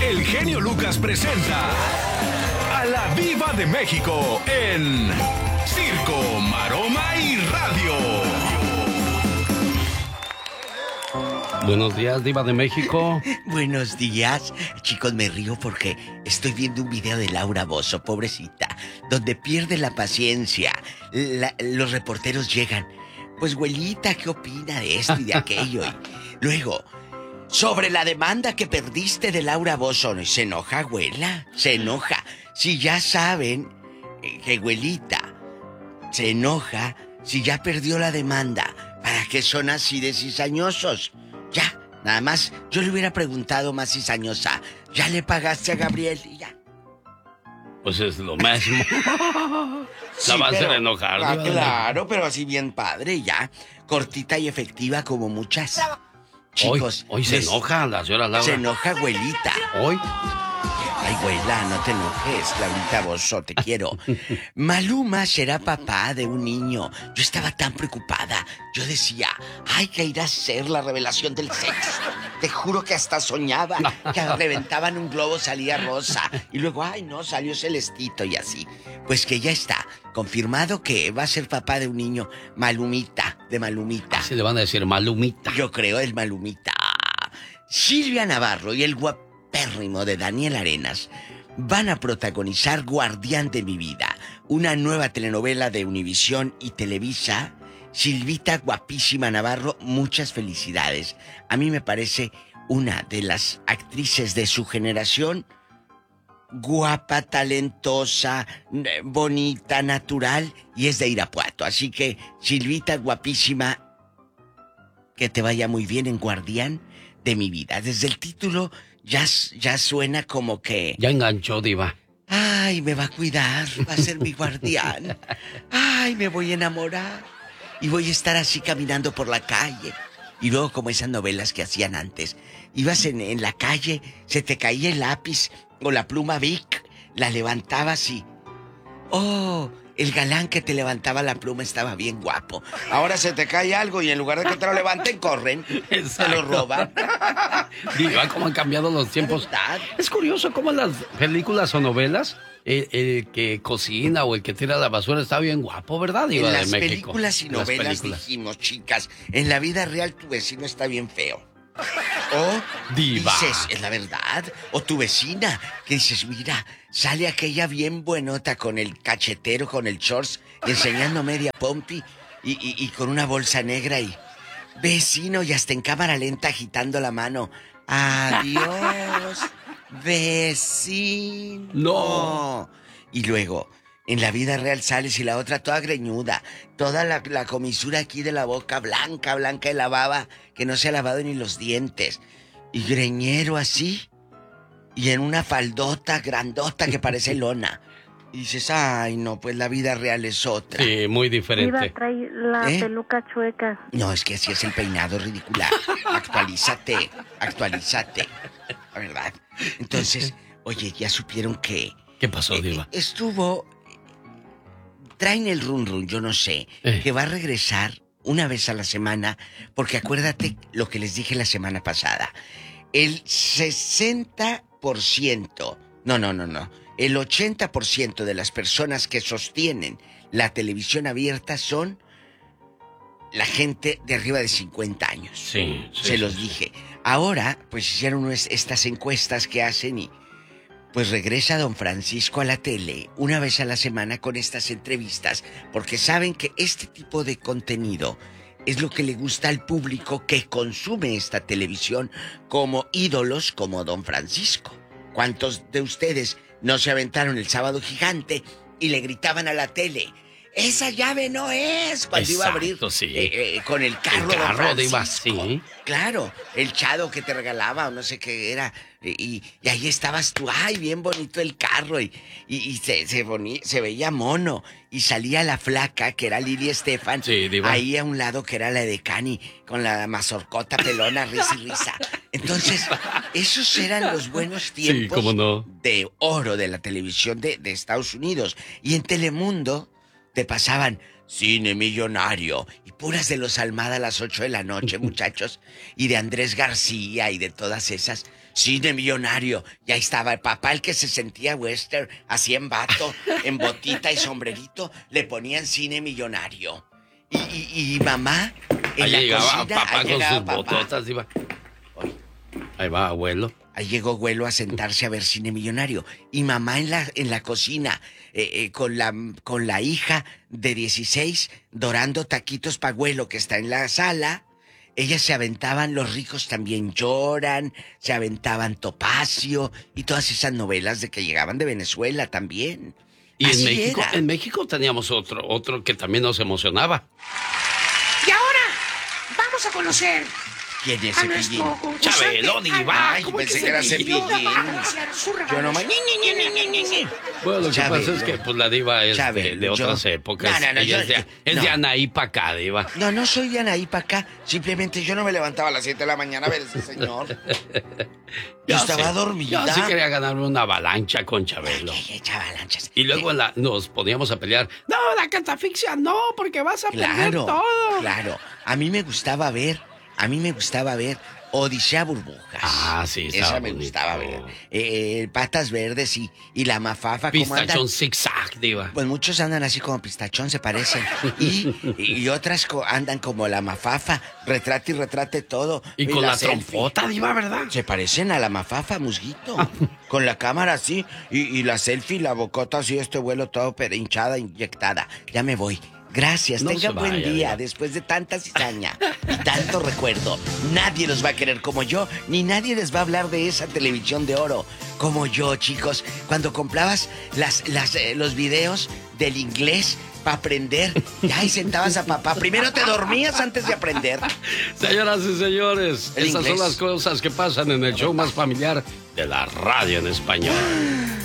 el genio Lucas presenta a la Diva de México en Circo, Maroma y Radio. Buenos días, Diva de México. Buenos días. Chicos, me río porque estoy viendo un video de Laura Bozzo, pobrecita, donde pierde la paciencia. Los reporteros llegan. Pues, güelita, ¿qué opina de esto y de aquello? Y luego, sobre la demanda que perdiste de Laura Bozzo. Se enoja, güela, se enoja. Si ya saben que güelita se enoja si ya perdió la demanda. ¿Para qué son así de cizañosos? Ya, nada más, yo le hubiera preguntado más cizañosa. ¿Ya le pagaste a Gabriel? Y ya. Pues es lo mismo. La va a hacer enojar. Claro, pero así bien padre, ya. Cortita y efectiva como muchas. Chicos. Hoy se enoja la señora Laura. Se enoja, abuelita. Hoy. Ay, abuela, no te enojes, Laurita Bozzo, te quiero. Maluma será papá de un niño. Yo estaba tan preocupada. Yo decía, ay, que irá a ser la revelación del sexo. Te juro que hasta soñaba que reventaban un globo, salía rosa. Y luego, ay, no, salió celestito y así. Pues que ya está confirmado que va a ser papá de un niño, Malumita, de Malumita. Así le van a decir Malumita. Yo creo el Malumita. Silvia Navarro y el guapérrimo de Daniel Arenas van a protagonizar Guardián de mi vida, una nueva telenovela de Univisión y Televisa. Silvita, guapísima Navarro, muchas felicidades. A mí me parece una de las actrices de su generación, guapa, talentosa, bonita, natural, y es de Irapuato. Así que, Silvita, guapísima, que te vaya muy bien en Guardián de mi vida. Desde el título ya suena como que... Ya enganchó, Diva. Ay, me va a cuidar, va a ser mi guardián. Ay, me voy a enamorar. Y voy a estar así caminando por la calle. Y luego, como esas novelas que hacían antes, ibas en la calle, se te caía el lápiz o la pluma Bic, la levantabas y... ¡Oh! El galán que te levantaba la pluma estaba bien guapo. Ahora se te cae algo y en lugar de que te lo levanten, corren. Se lo roban. Diva, cómo han cambiado los tiempos. Es curioso cómo en las películas o novelas, el que cocina o el que tira la basura está bien guapo, ¿verdad, Diva de México? En las películas y novelas dijimos, chicas, en la vida real tu vecino está bien feo. O Diva, dices, es la verdad. O tu vecina, que dices, mira, sale aquella bien buenota con el cachetero, con el shorts, enseñando media pompi y con una bolsa negra y... Vecino, y hasta en cámara lenta agitando la mano. Adiós, vecino. No. Y luego, en la vida real sales y la otra toda greñuda, toda la comisura aquí de la boca blanca de la baba, que no se ha lavado ni los dientes. Y greñero así, y en una faldota grandota que parece lona. Y dices, ay, no, pues la vida real es otra. Sí, muy diferente. Iba, trae la peluca chueca. No, es que así es el peinado ridícula. Actualízate. La verdad. Entonces, oye, ya supieron que... ¿Qué pasó, Diva? Traen el run, yo no sé, que va a regresar una vez a la semana, porque acuérdate lo que les dije la semana pasada. El 60%, no. El 80% de las personas que sostienen la televisión abierta son la gente de arriba de 50 años. Sí. Se los dije. Ahora, pues hicieron estas encuestas que hacen y pues regresa don Francisco a la tele una vez a la semana con estas entrevistas, porque saben que este tipo de contenido es lo que le gusta al público que consume esta televisión, como ídolos como don Francisco. ¿Cuántos de ustedes no se aventaron el Sábado Gigante y le gritaban a la tele: ¡esa llave no es! Cuando iba a abrir con el carro de Francisco. Sí. Claro, el chado que te regalaba o no sé qué era. Y ahí estabas tú, ay, bien bonito el carro. Y se veía mono. Y salía la flaca, que era Lili Estefan. Sí, Diva. Ahí a un lado, que era la de Cani, con la mazorcota pelona, risa y risa. Entonces, esos eran los buenos tiempos, sí, cómo no, de oro de la televisión de Estados Unidos. Y en Telemundo te pasaban Cine Millonario y puras de los Almada a las 8 de la noche, muchachos, y de Andrés García y de todas esas. Cine Millonario. Y ahí estaba el papá, el que se sentía western, así en vato, en botita y sombrerito, le ponían Cine Millonario. Y mamá, en ahí la llegaba cocina, papá ahí con llegaba sus papá. bototas, Diva. Ahí va, abuelo. Ahí llegó abuelo a sentarse a ver Cine Millonario. Y mamá en la cocina, con la hija de 16, dorando taquitos pa' abuelo que está en la sala. Ellas se aventaban Los ricos también lloran, se aventaban Topacio y todas esas novelas de que llegaban de Venezuela también. Y Así en México teníamos otro que también nos emocionaba. Y ahora vamos a conocer ¿Quién es a Cepillín? nuestro concursante. Chabelo, Diva. Ay, ¿Cómo pensé que que era Cepillín? Cepillín. Yo nomás... Bueno, lo que Chabelo. pasa es que pues la Diva es Chabelo, de otras yo- épocas. No, Ella es no. de Anaí pa' acá, Diva. No soy de Anaí para acá. Simplemente yo no me levantaba a las 7 de la mañana a ver ese señor. Yo estaba sí, dormida. Yo sí quería ganarme una avalancha con Chabelo. Chavalanchas. Y luego nos poníamos a pelear. No, la catafixia no, porque vas a perder Claro, todo. claro. A mí me gustaba ver Odisea Burbujas. Ah, sí, estaba Esa me bonito. gustaba ver. Patas Verdes y la Mafafa. ¿cómo andan? Pistachón zigzag, Diva. Pues muchos andan así como Pistachón, se parecen. Y otras andan como la Mafafa, retrate y retrate todo. Y con la selfie. trompota, Diva, ¿verdad? Se parecen a la Mafafa, musguito. Con la cámara así, y la selfie, la bocota así, este vuelo todo hinchada, inyectada. Ya me voy. Gracias, No tengan se buen vaya, día. Diva. Después de tanta cizaña y tanto recuerdo, nadie los va a querer como yo, ni nadie les va a hablar de esa televisión de oro como yo, chicos. Cuando comprabas los videos del inglés para aprender, ya y sentabas a papá. Primero te dormías antes de aprender. Señoras y señores, El estas inglés. son las cosas que pasan en el show más familiar de la radio en español.